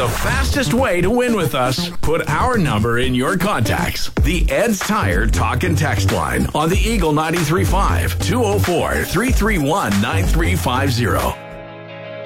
The fastest way to win with us, put our number in your contacts. The Ed's Tire Talk and Text line on the Eagle 93.5 204-331-9350.